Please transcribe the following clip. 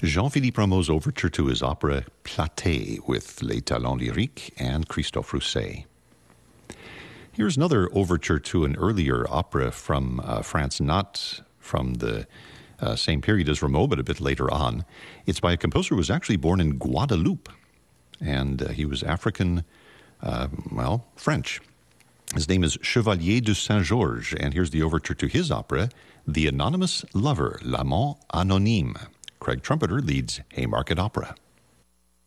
Jean-Philippe Rameau's overture to his opera Platée with Les Talents Lyriques and Christophe Rousset. Here's another overture to an earlier opera from France, not from the same period as Rameau, but a bit later on. It's by a composer who was actually born in Guadeloupe, and he was African, French. His name is Chevalier de Saint-Georges, and here's the overture to his opera, The Anonymous Lover, L'Amant Anonyme. Craig Trumpeter leads Haymarket Opera.